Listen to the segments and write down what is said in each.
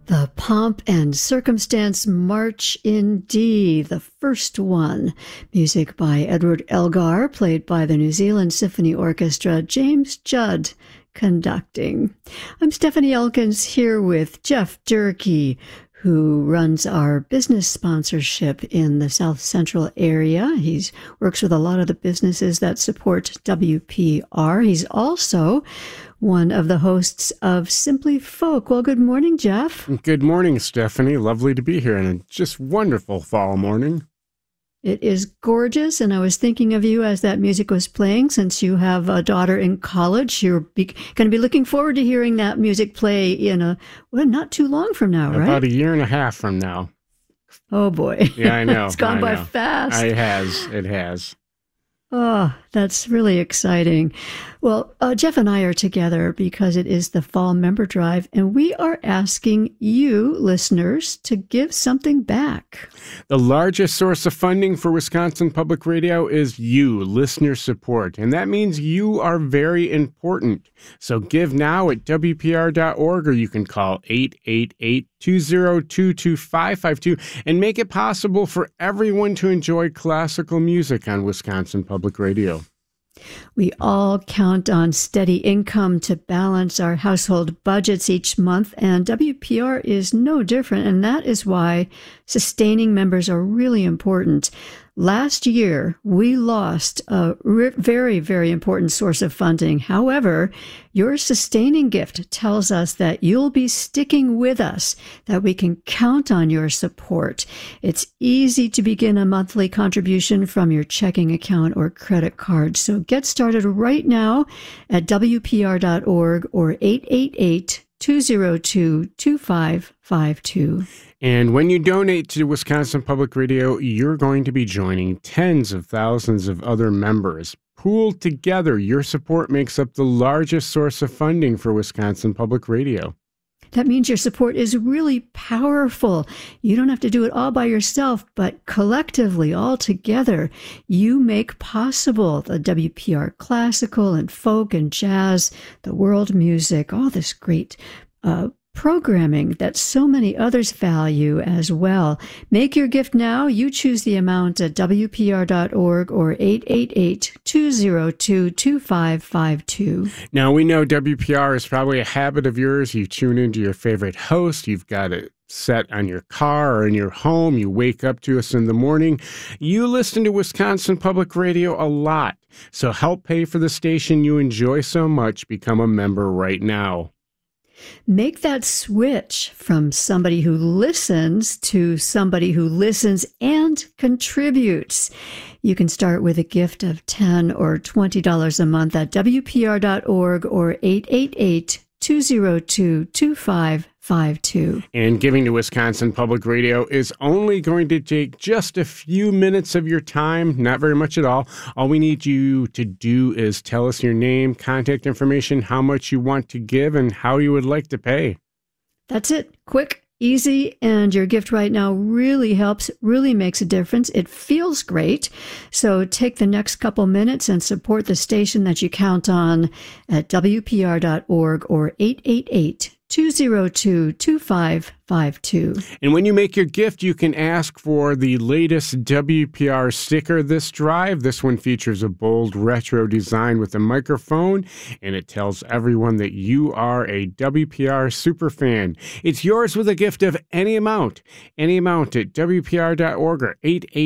The Pomp and Circumstance March in D, the first one. Music by Edward Elgar, played by the New Zealand Symphony Orchestra, James Judd conducting. I'm Stephanie Elkins here with Jeff Durkee, who runs our business sponsorship in the South Central area. He works with a lot of the businesses that support WPR. He's also one of the hosts of Simply Folk. Well, good morning, Jeff. Good morning, Stephanie. Lovely to be here on a just wonderful fall morning. It is gorgeous, and I was thinking of you as that music was playing. Since you have a daughter in college, you're going to be looking forward to hearing that music play in not too long from now, right? About a year and a half from now. Oh, boy. Yeah, I know. It's gone by fast. It has. Oh, that's really exciting. Well, Jeff and I are together because it is the Fall Member Drive, and we are asking you, listeners, to give something back. The largest source of funding for Wisconsin Public Radio is you, listener support, and that means you are very important. So give now at WPR.org, or you can call 888-202-2552 and make it possible for everyone to enjoy classical music on Wisconsin Public Radio. We all count on steady income to balance our household budgets each month, and WPR is no different, and that is why sustaining members are really important. Last year, we lost a very, very important source of funding. However, your sustaining gift tells us that you'll be sticking with us, that we can count on your support. It's easy to begin a monthly contribution from your checking account or credit card. So get started right now at WPR.org or 888-202-2552. And when you donate to Wisconsin Public Radio, you're going to be joining tens of thousands of other members. Pooled together, your support makes up the largest source of funding for Wisconsin Public Radio. That means your support is really powerful. You don't have to do it all by yourself, but collectively, all together, you make possible the WPR classical and folk and jazz, the world music, all this great programming that so many others value as well. Make your gift now. You choose the amount at WPR.org or 888-202-2552. Now, we know WPR is probably a habit of yours. You tune into your favorite host. You've got it set on your car or in your home. You wake up to us in the morning. You listen to Wisconsin Public Radio a lot. So help pay for the station you enjoy so much. Become a member right now. Make that switch from somebody who listens to somebody who listens and contributes. You can start with a gift of $10 or $20 a month at WPR.org or 888-202-2552. And giving to Wisconsin Public Radio is only going to take just a few minutes of your time, not very much at all. All we need you to do is tell us your name, contact information, how much you want to give, and how you would like to pay. That's it. Quick, easy, and your gift right now really helps, really makes a difference. It feels great. So take the next couple minutes and support the station that you count on at WPR.org or 888-202-2552. And when you make your gift, you can ask for the latest WPR sticker this drive. This one features a bold retro design with a microphone, and it tells everyone that you are a WPR superfan. It's yours with a gift of any amount at WPR.org or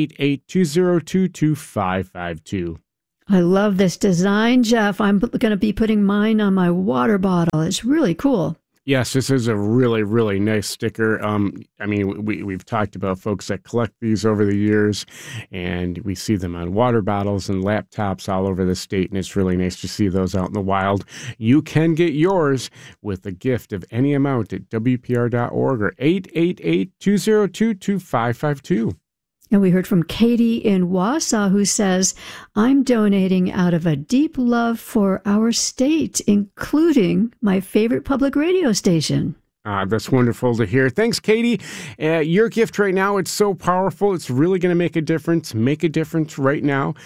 888-202-2552. I love this design, Jeff. I'm going to be putting mine on my water bottle. It's really cool. Yes, this is a really, really nice sticker. We've talked about folks that collect these over the years, and we see them on water bottles and laptops all over the state, and it's really nice to see those out in the wild. You can get yours with a gift of any amount at WPR.org or 888-202-2552. And we heard from Katie in Wausau, who says, I'm donating out of a deep love for our state, including my favorite public radio station. That's wonderful to hear. Thanks, Katie. Your gift right now, it's so powerful. It's really going to make a difference. Make a difference right now.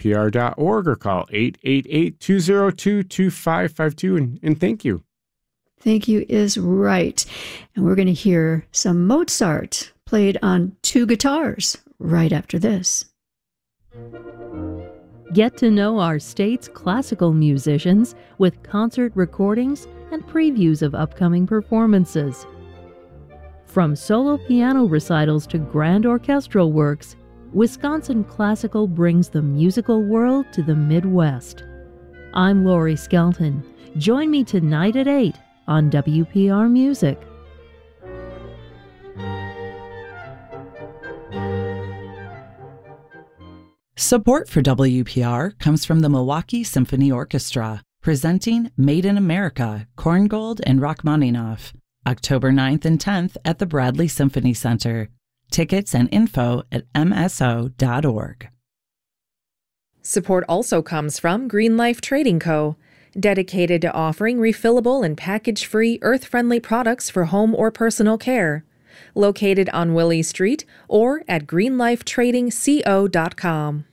WPR.org or call 888-202-2552. And thank you. Thank you is right. And we're going to hear some Mozart played on 2 guitars right after this. Get to know our state's classical musicians with concert recordings and previews of upcoming performances. From solo piano recitals to grand orchestral works, Wisconsin Classical brings the musical world to the Midwest. I'm Lori Skelton. Join me tonight at 8 on WPR Music. Support for WPR comes from the Milwaukee Symphony Orchestra, presenting Made in America, Korngold and Rachmaninoff, October 9th and 10th at the Bradley Symphony Center. Tickets and info at mso.org. Support also comes from Green Life Trading Co., dedicated to offering refillable and package-free, earth-friendly products for home or personal care. Located on Willie Street or at greenlifetradingco.com.